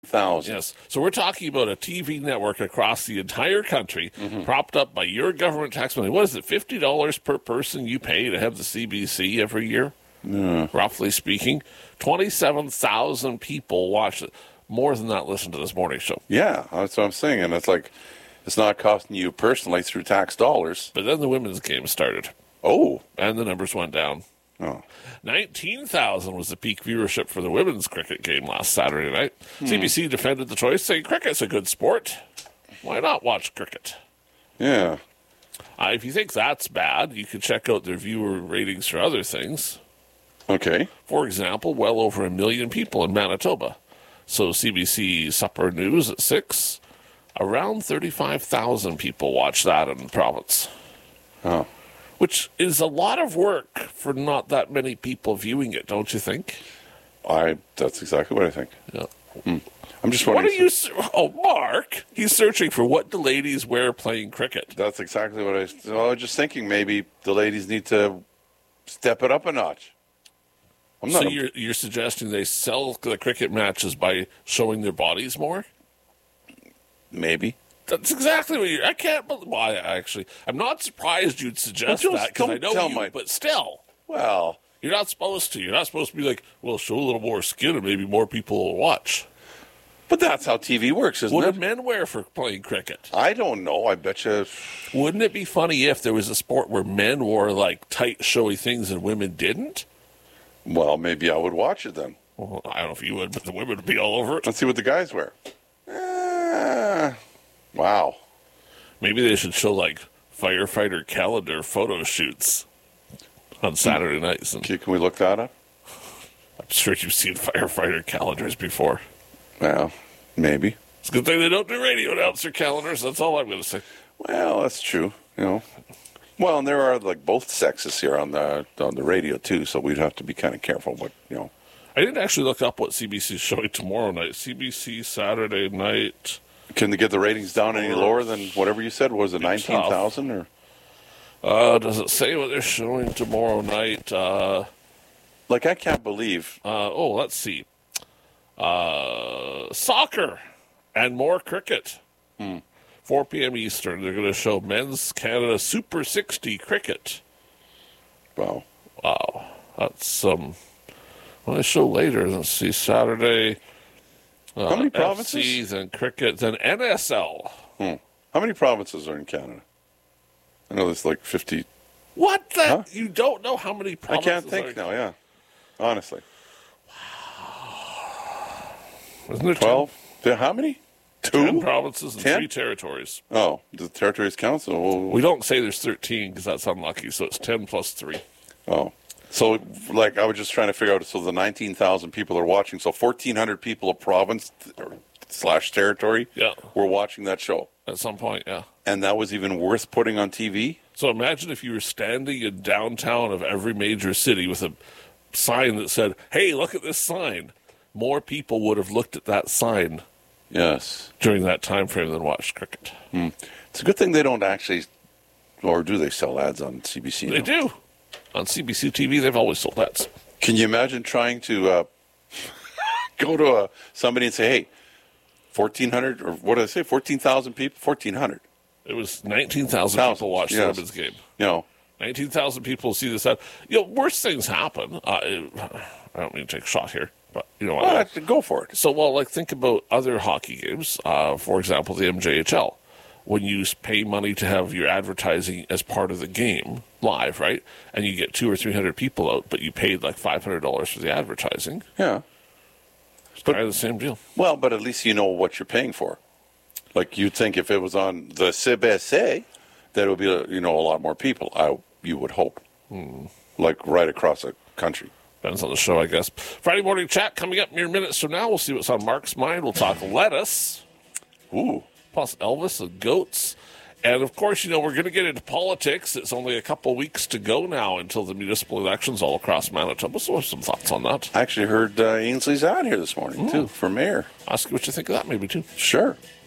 1,000. Yes. So we're talking about a TV network across the entire country, propped up by your government tax money. What is it, $50 per person you pay to have the CBC every year? Roughly speaking. 27,000 people watch it. More than that listen to this morning show. Yeah, that's what I'm saying. And it's like, it's not costing you personally through tax dollars. But then the women's game started. Oh. And the numbers went down. Oh. 19,000 was the peak viewership for the women's cricket game last Saturday night. CBC defended the choice, saying cricket's a good sport. Why not watch cricket? Yeah. If you think that's bad, you can check out their viewer ratings for other things. Okay. For example, well over 1 million people in Manitoba. So CBC Supper News at 6, around 35,000 people watch that in the province. Oh. Which is a lot of work for not that many people viewing it, don't you think? That's exactly what I think. Yeah. I'm just What wondering. are you... Oh, Mark, he's searching for what do ladies wear playing cricket. That's exactly what I was just thinking. Maybe the ladies need to step it up a notch. So you're suggesting they sell the cricket matches by showing their bodies more? Maybe. That's exactly what you're... I can't believe... Well, I'm not surprised you'd suggest Well, that, because I don't know tell you, my- but still... Well, You're not supposed to. You're not supposed to be like, well, show a little more skin and maybe more people will watch. but that's how TV works, isn't What it? do men wear for playing cricket? I don't know. I bet you. Wouldn't it be funny if there was a sport where men wore, like, tight, showy things and women didn't? Well, maybe I would watch it then. Well, I don't know if you would, but the women would be all over it. Let's see what the guys wear. Wow. Maybe they should show, like, firefighter calendar photo shoots on Saturday nights. And Okay, can we look that up? I'm sure you've seen firefighter calendars before. Well, maybe. It's a good thing they don't do radio announcer calendars. That's all I'm going to say. Well, that's true. Well, and there are like both sexes here on the radio too, so we'd have to be kind of careful. But I didn't actually look up what CBC is showing tomorrow night. CBC Saturday night. can they get the ratings down any lower than whatever you said? Was it 19,000 or? Does it say what they're showing tomorrow night? Like, I can't believe. Let's see. Soccer and more cricket. 4 p.m. Eastern. They're going to show Men's Canada Super 60 cricket. Wow. Wow. That's some... Well, they show later. Let's see. Saturday. How many provinces? FC, then cricket, then NSL. How many provinces are in Canada? I know there's like 50. What the? Huh? You don't know how many I provinces can't think now, yeah. Honestly. Isn't there 12? How many? 10 2? provinces and 10? 3 territories. Oh, the territories council. Well, We don't say there's 13 because that's unlucky, so it's 10 plus 3. oh. So, like, I was just trying to figure out, so the 19,000 people are watching, so 1,400 people a province / territory Yeah. were watching that show. At some point, yeah. And that was even worth putting on TV? So imagine if you were standing in downtown of every major city with a sign that said, hey, look at this sign. More people would have looked at that sign Yes. during that time frame than watched cricket. It's a good thing they don't actually, or do they sell ads on CBC? They now? do. On CBC TV, they've always sold ads. Can you imagine trying to go to somebody and say, hey, 1,400, or what did I say, 14,000 people? 1,400. It was 19,000 people watched the yes. women's game. 19,000 people see this ad. Worse things happen. I don't mean to take a shot here, but you know what? Well, go for it. So, think about other hockey games. For example, the MJHL. When you pay money to have your advertising as part of the game live, right? And you get 200 or 300 people out, but you paid like $500 for the advertising. Yeah. It's kind of the same deal. Well, but at least you know what you're paying for. Like, you'd think if it was on the CBC, that it would be, a lot more people. You would hope. Like, right across the country. Depends on the show, I guess. Friday morning chat coming up mere minutes from now. We'll see what's on Mark's mind. We'll talk lettuce. Ooh. Plus Elvis and goats. And, of course, we're going to get into politics. It's only a couple weeks to go now until the municipal elections all across Manitoba. So I have some thoughts on that. I actually heard Ainsley's out here this morning, too, for mayor. Ask you what you think of that maybe, too. Sure.